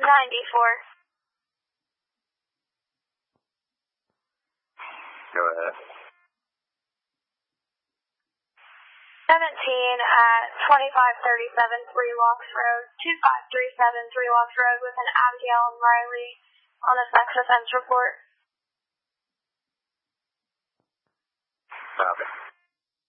94. Go ahead. 17 at 2537 Three Locks Road, 2537 Three Locks Road with an Abigail and Riley on a sex offense report.